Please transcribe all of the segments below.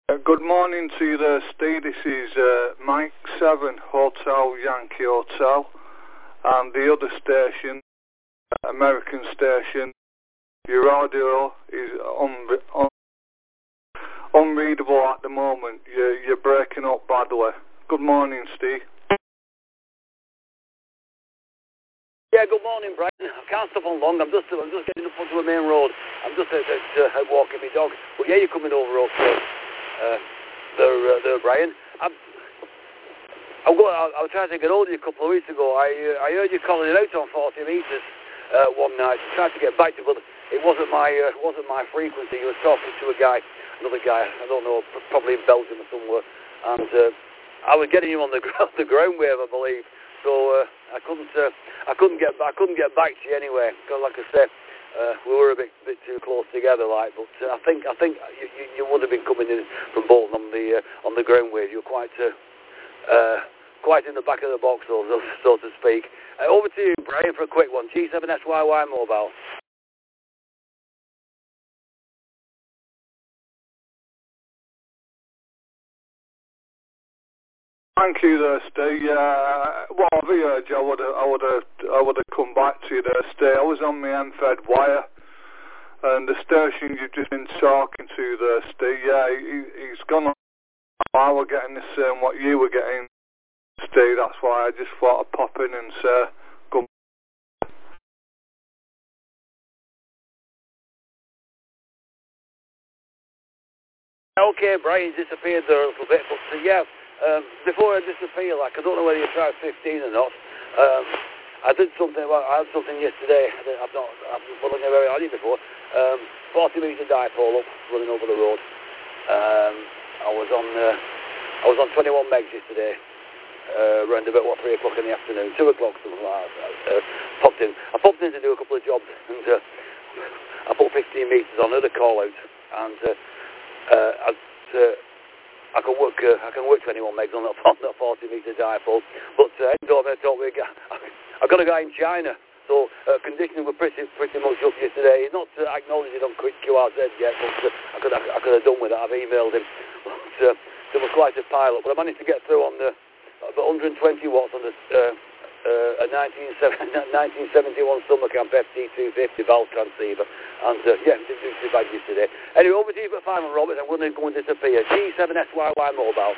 Good morning to you there, Steve. This is Mike 7 Hotel Yankee Hotel, and the other station, American station, your audio is unreadable at the moment. You're breaking up badly. Good morning, Steve. Yeah, good morning, Brian. I can't stop on long. I'm just getting up onto the main road. I'm just out walking my dog. But yeah, you're coming over okay. There, Brian. I was trying to get hold of you a couple of weeks ago. I heard you calling it out on 40 metres one night. I tried to get back to you, but it wasn't my frequency. You were talking to another guy. I don't know, probably in Belgium or somewhere. And I was getting you on the ground wave, I believe. So I couldn't get back to you anyway. Because like I said, we were a bit too close together, like. But I think you would have been coming in from Bolton on the ground wave. You were quite in the back of the box, so to speak. Over to you, Brian, for a quick one. G7SYY mobile. Thank you there, Steve. Well, I've heard you. I would have come back to you there, Steve. I was on my end-fed wire, and the station you've just been talking to there, Steve. Yeah, he's gone on. I was getting the same what you were getting, Steve. That's why I just thought I'd pop in and say good. Okay, Brian disappeared there a little bit, but yeah. Before I disappear, like, I don't know whether you tried 15 or not. I did something. Well, I had something yesterday. I've never had it before. 40 metre dipole up, running over the road. I was on 21 megs yesterday. Around about 3 o'clock in the afternoon, 2 o'clock, something like that. I popped in to do a couple of jobs, and I put 15 metres on another call out, and I can work 21 megs on that 40 metre dipole, but I got a guy in China, so conditioning were pretty much up yesterday. He's not acknowledged it on QRZ yet, but I could have done with it. I've emailed him. But, there was quite a pile up, but I managed to get through on the 120 watts on the a 1971 Summer Camp FT250 valve transceiver, and yeah, didn't do too bad yesterday. Anyway, over to you for final, Robert. I'm going to go and disappear. G7SYY mobile.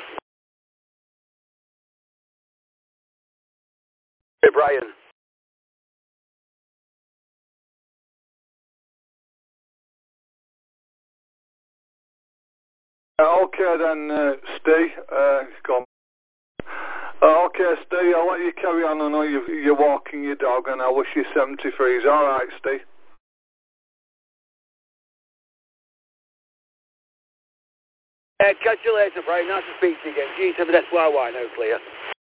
Hey, Brian. Okay then, Steve. Come. Okay, Steve, I'll let you carry on. I know you're walking your dog, and I wish you 73s. All right, Steve. Catch you later, Brian. Nice to speak to you again. G7SYY now, clear.